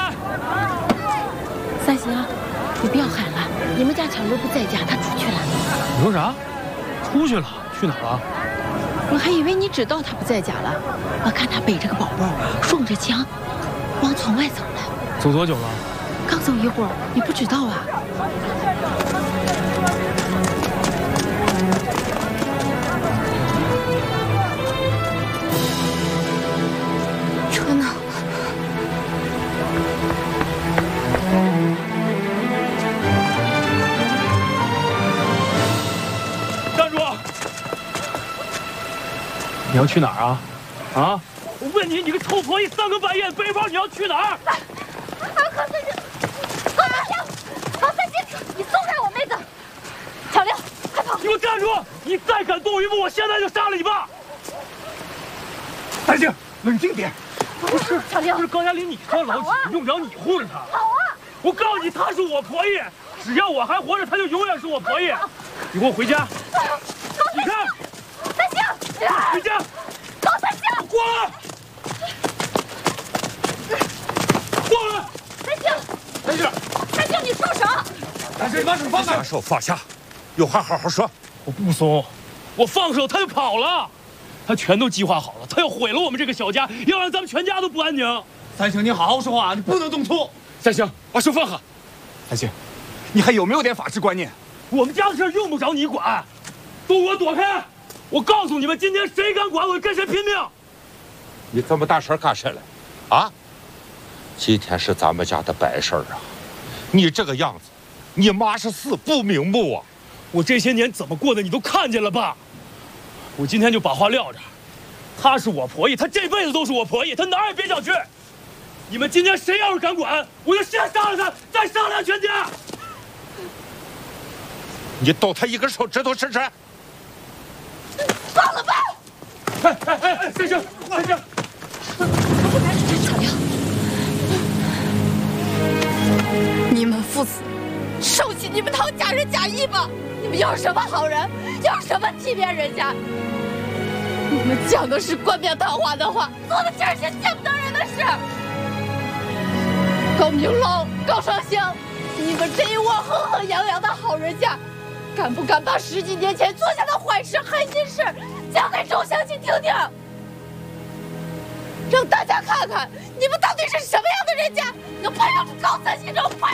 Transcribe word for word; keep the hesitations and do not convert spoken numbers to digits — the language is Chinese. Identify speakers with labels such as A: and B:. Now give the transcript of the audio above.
A: 来！
B: 三星，你不要喊了，你们家巧伦不在家，他出去了。
A: 你说啥？出去了？去哪儿了？
B: 我还以为你知道他不在家了。我看他背着个包包，顺着墙往村外走了。
A: 走多久了？
B: 刚走一会儿，你不知道啊？车呢？
A: 站住！你要去哪儿啊？啊！我问你，你个臭婆姨，三更半夜背包，你要去哪儿？
C: 何三星，何三星，何三星，你松开我妹子！巧玲，快跑！
A: 你给我站住！你再敢动一步，我现在就杀了你爸！
D: 三星，冷静点。
C: 不是，巧玲，
A: 不是高佳林，你说老几，用不着你护着他。
C: 好啊！
A: 我告诉你，她是我婆姨，只要我还活着，她就永远是我婆姨。你给我回家！你看，
C: 三星，
A: 回家！
C: 高三星，
A: 过来！过来！
C: 三星，
D: 三星，
C: 三星，你住手！
D: 三星，把手放开！
E: 把手放下，有话好好说。
A: 我不松，我放手他就跑了，他全都计划好了，他要毁了我们这个小家，要让咱们全家都不安宁。
D: 三星，你好好说话，你不能动粗。
E: 三星，把手放下。
D: 三星，你还有没有点法治观念？
A: 我们家的事用不着你管，都给我躲开！我告诉你们，今天谁敢管，我就跟谁拼命！
E: 你这么大声干什来？啊？今天是咱们家的白事儿啊！你这个样子，你妈是死不瞑目啊！
A: 我这些年怎么过的，你都看见了吧？我今天就把话撂这儿，她是我婆姨，她这辈子都是我婆姨，她哪儿也别想去。你们今天谁要是敢管，我就先杀了她，再杀了全家。
E: 你动他一根手指头试试？
C: 放了吧！
A: 哎哎哎哎，三星，三星，
B: 巧玲，
C: 你们父子受起你们堂假仁假义吧！你们有什么好人，有什么欺骗人家？你们讲的是冠冕堂皇的话，做的竟然是见不得人的事。高明龙、高双星，你们这一窝哼哼扬扬的好人家，敢不敢把十几年前做下的坏事、黑心事讲给众乡亲听听？让大家看看你们到底是什么样的人家，能配得上高三星这种坏